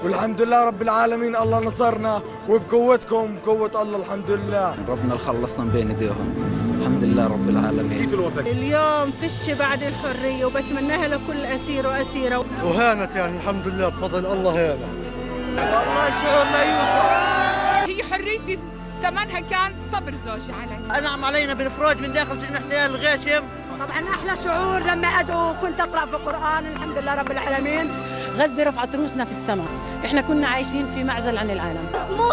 والحمد لله رب العالمين. الله نصرنا وبقوتكم بقوة الله الحمد لله. ربنا خلصنا بين ايديهم الحمد لله رب العالمين. كيف الوضع؟ اليوم فش بعد الحرية وبتمناها لكل أسير وأسيرة. وهانت يعني الحمد لله بفضل الله هانت. والله شعور لا يوصف. هي حريتي ثمنها كان صبر زوجي علي. أنعم علينا بالإفراج من داخل سجن احتلال الغاشم. طبعا أحلى شعور لما أدعو كنت أقرأ في القرآن الحمد لله رب العالمين. غزة رفعت رؤوسنا في السماء، إحنا كنا عايشين في معزل عن العالم.